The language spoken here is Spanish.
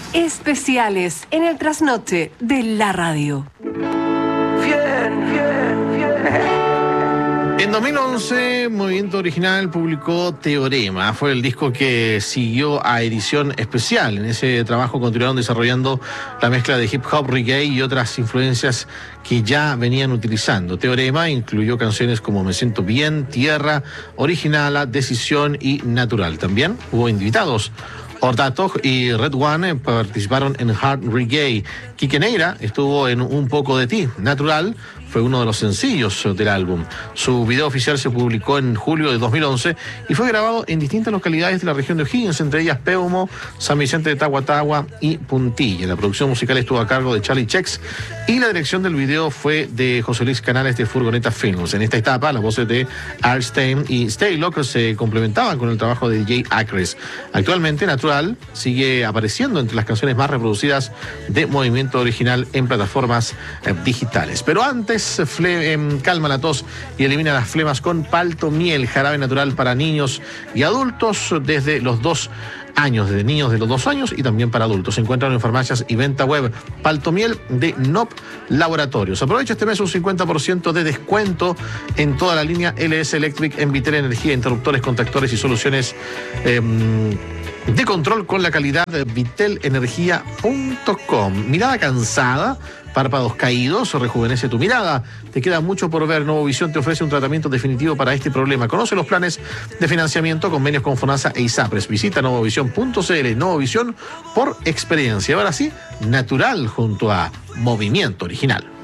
Especiales en el trasnoche de la radio. En 2011, Movimiento Original publicó Teorema. Fue el disco que siguió a Edición Especial. En ese trabajo continuaron desarrollando la mezcla de hip hop, reggae y otras influencias que ya venían utilizando. Teorema incluyó canciones como Me Siento Bien, Tierra, Originala, Decisión y Natural. También hubo invitados. Ordatog y Red One participaron en Hard Reggae. Quique Neira estuvo en Un Poco de Ti. Natural fue uno de los sencillos del álbum. Su video oficial se publicó en julio de 2011 y fue grabado en distintas localidades de la región de O'Higgins, entre ellas Peumo, San Vicente de Tahuatahua y Puntilla. La producción musical estuvo a cargo de Charlie Chex y la dirección del video fue de José Luis Canales de Furgoneta Films. En esta etapa, las voces de Art Stein y Stay Locker se complementaban con el trabajo de Jay Acres. Actualmente, Natural sigue apareciendo entre las canciones más reproducidas de Movimiento Original en plataformas digitales. Pero antes, calma la tos y elimina las flemas con Palto Miel, jarabe natural para niños y adultos desde los 2 años, de niños de los 2 años y también para adultos. Se encuentran en farmacias y venta web. Palto Miel de NOP Laboratorios. Aprovecha este mes un 50% de descuento en toda la línea LS Electric en Vitel Energía, interruptores, contactores y soluciones de control con la calidad de vitelenergia.com. Mirada cansada, párpados caídos, rejuvenece tu mirada. Te queda mucho por ver. Novovisión te ofrece un tratamiento definitivo para este problema. Conoce los planes de financiamiento, convenios con FONASA e ISAPRES. Visita novovisión.cl. Novovisión por experiencia. Ahora sí, Natural junto a Movimiento Original.